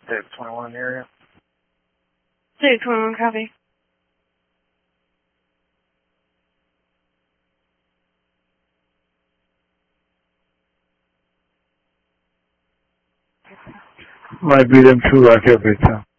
Dave 21 area. Dave 21, copy. Might be them 2 Rocket Beta.